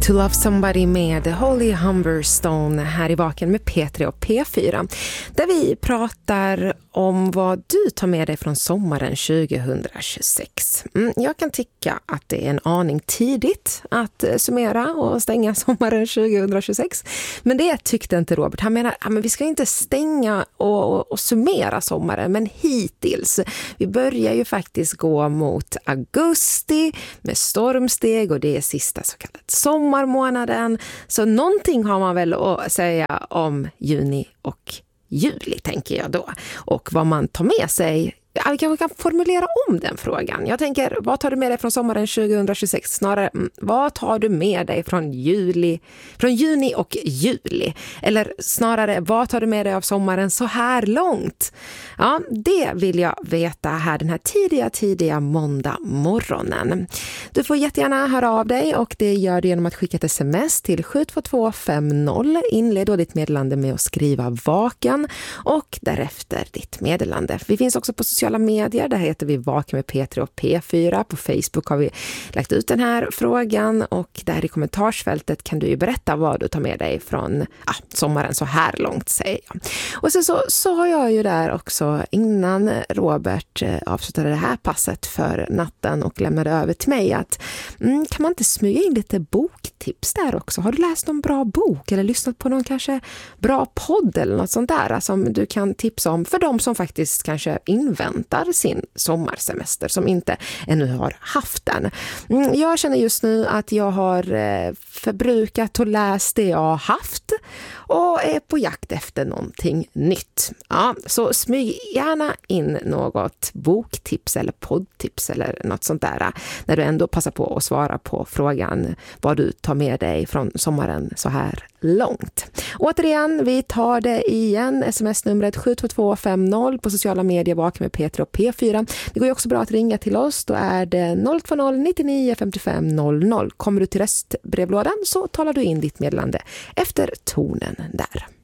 To Love Somebody med Holly Humberstone här i Vaken med P3 och P4. Där vi pratar om vad du tar med dig från sommaren 2026. Jag kan tycka att det är en aning tidigt att summera och stänga sommaren 2026. Men det tyckte inte Robert. Han menar att vi ska inte stänga och summera sommaren, men hittills. Vi börjar ju faktiskt gå mot augusti med stormsteg och det är sista så kallad sommarmånaden. Så någonting har man väl att säga om juni och juli, tänker jag då. Och vad man tar med sig. Vi kanske kan formulera om den frågan. Jag tänker, vad tar du med dig från sommaren 2026? Snarare, vad tar du med dig från juni och juli? Eller snarare, vad tar du med dig av sommaren så här långt? Ja, det vill jag veta här den här tidiga måndag morgonen. Du får jättegärna höra av dig och det gör du genom att skicka ett sms till 72250. Inled då ditt meddelande med att skriva vaken och därefter ditt meddelande. Vi finns också på sociala medier, där heter vi Vaken med P3 och P4. På Facebook har vi lagt ut den här frågan och där i kommentarsfältet kan du ju berätta vad du tar med dig från sommaren så här långt, säger jag. Och sen så sa jag ju där också innan Robert avslutade det här passet för natten och lämnade över till mig att kan man inte smyga in lite boktips där också? Har du läst någon bra bok eller lyssnat på någon kanske bra podd eller något sånt där som du kan tipsa om för de som faktiskt kanske inväntar sin sommarsemester som inte ännu har haft den. Jag känner just nu att jag har förbrukat och läst det jag har haft och är på jakt efter någonting nytt. Ja, så smyg gärna in något boktips eller poddtips eller något sånt där när du ändå passar på att svara på frågan vad du tar med dig från sommaren så här långt. Återigen, vi tar det igen. SMS-numret 72250 på sociala medier Vaken med P3 och P4. Det går ju också bra att ringa till oss. Då är det 020 99 55 00. Kommer du till röstbrevlådan så talar du in ditt meddelande efter tonen där.